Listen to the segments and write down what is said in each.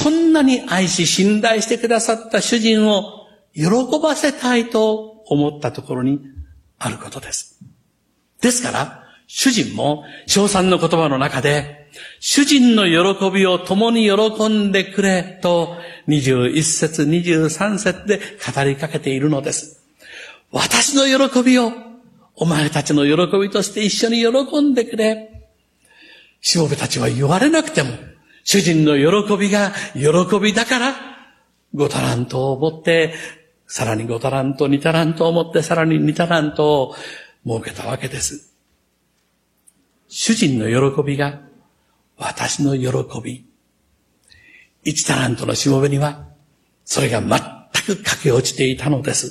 そんなに愛し信頼してくださった主人を喜ばせたいと思ったところにあることです。ですから、主人も称賛の言葉の中で、主人の喜びを共に喜んでくれと21節、23節で語りかけているのです。私の喜びをお前たちの喜びとして一緒に喜んでくれ。しもべたちは言われなくても、主人の喜びが喜びだから、5タラントを持って、さらに5タラント、2タラントを持って、さらに2タラントを設けたわけです。主人の喜びが私の喜び。1タラントのしもべには、それが全く駆け落ちていたのです。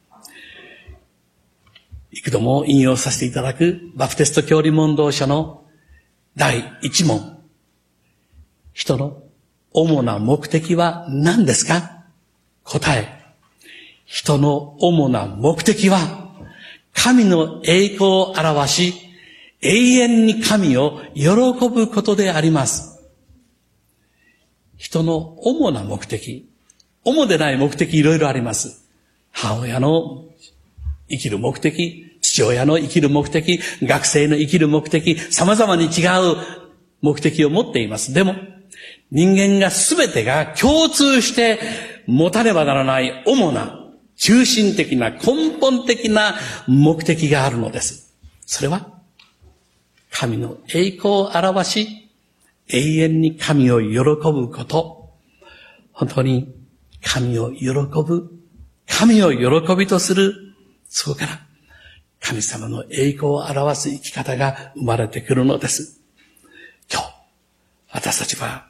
幾度も引用させていただくバプテスト教理問答書の第1問。人の主な目的は何ですか？答え。人の主な目的は、神の栄光を表し、永遠に神を喜ぶことであります。人の主な目的、主でない目的いろいろあります。母親の生きる目的、父親の生きる目的、学生の生きる目的、様々に違う目的を持っています。でも、人間が全てが共通して持たねばならない主な、中心的な根本的な目的があるのです。それは、神の栄光を表し、永遠に神を喜ぶこと。本当に神を喜ぶ、神を喜びとする、そこから神様の栄光を表す生き方が生まれてくるのです。今日、私たちは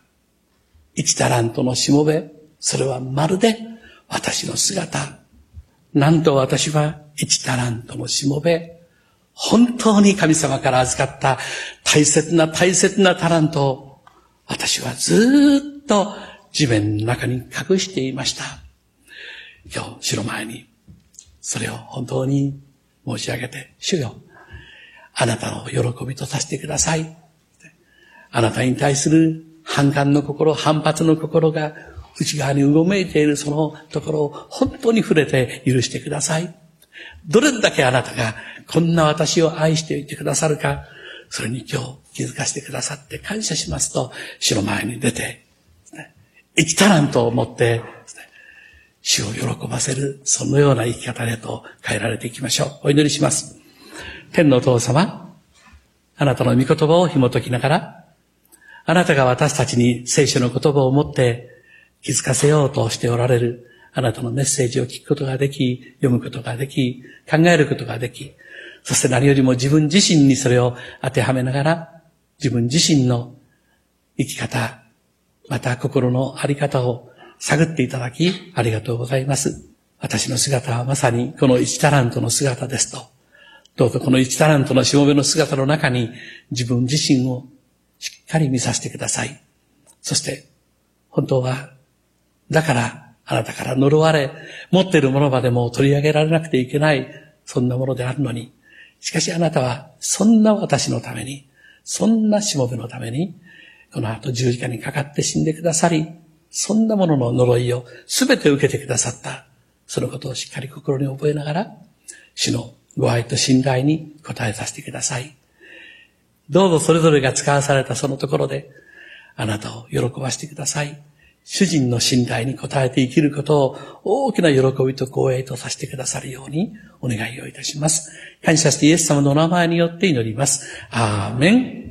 1タラントのしもべ、それはまるで私の姿。なんと私は1タラントのしもべ、本当に神様から預かった大切なタラントを私はずっと地面の中に隠していました。今日、主の前にそれを本当に申し上げて、主よ、あなたの喜びとさせてください。あなたに対する反感の心、反発の心が内側にうごめいているそのところを本当に触れて許してください。どれだけあなたがこんな私を愛していてくださるか、それに今日気づかせてくださって感謝しますと、主の前に出て、1タラントを持って、主を喜ばせる、そのような生き方へと変えられていきましょう。お祈りします。天のお父様、あなたの御言葉を紐解きながら、あなたが私たちに聖書の言葉を持って気づかせようとしておられる、あなたのメッセージを聞くことができ、読むことができ、考えることができ、そして何よりも自分自身にそれを当てはめながら、自分自身の生き方、また心のあり方を探っていただき、ありがとうございます。私の姿はまさにこの1タラントの姿ですと。どうぞこの1タラントのしもべの姿の中に自分自身をしっかり見させてください。そして、本当は、だからあなたから呪われ、持っているものまでも取り上げられなくていけない、そんなものであるのに、しかしあなたは、そんな私のために、そんなしもべのために、この後十字架にかかって死んでくださり、そんなものの呪いをすべて受けてくださった。そのことをしっかり心に覚えながら、主のご愛と信頼に応えさせてください。どうぞそれぞれが使わされたそのところで、あなたを喜ばせてください。主人の信頼に応えて生きることを大きな喜びと光栄とさせてくださるようにお願いをいたします。感謝してイエス様のお名前によって祈ります。アーメン。